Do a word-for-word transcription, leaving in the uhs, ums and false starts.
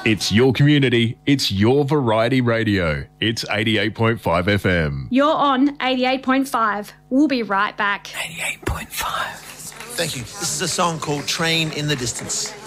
It's your community. It's your variety radio. It's eighty-eight point five F M. You're on eighty-eight point five. We'll be right back. eighty-eight point five. Thank you. This is a song called Train in the Distance.